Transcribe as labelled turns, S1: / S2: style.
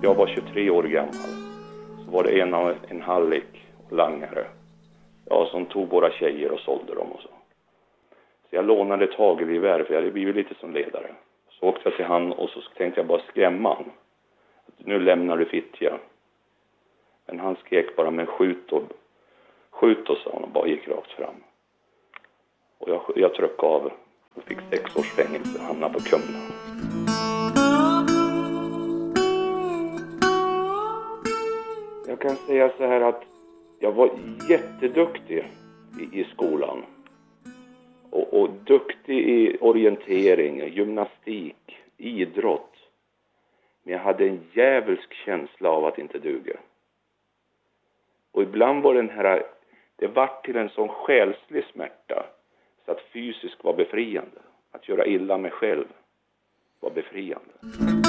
S1: jag var 23 år gammal så var det en hallick och langare. Ja, som tog våra tjejer och sålde dem och så. Så jag lånade ett hagelgevär för jag hade blivit lite som ledare. Så åkte jag till han och så tänkte jag bara skrämma han. Nu lämnar du Fittja. Men han skrek bara med skjut och sa han och bara gick rakt fram. Och jag tryck av och fick 6 års fängelse och hamnade på Kumla. Jag kan säga så här att jag var jätteduktig i skolan. Och duktig i orientering, gymnastik, idrott. Men jag hade en djävulsk känsla av att inte duga. Och ibland var det var till en sån själslig smärta så att fysiskt var befriande. Att göra illa mig själv var befriande.